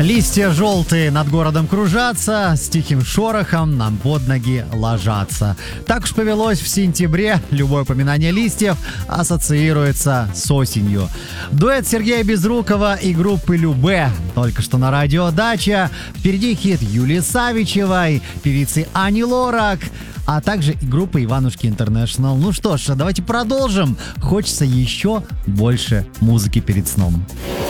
Листья желтые над городом кружатся, с тихим шорохом нам под ноги ложатся. Так уж повелось в сентябре, любое упоминание листьев ассоциируется с осенью. Дуэт Сергея Безрукова и группы Любэ только что на радио «Дача». Впереди хит Юлии Савичевой, певицы Ани Лорак, а также и группа Иванушки Интернешнл. Ну что ж, давайте продолжим. Хочется еще больше музыки перед сном.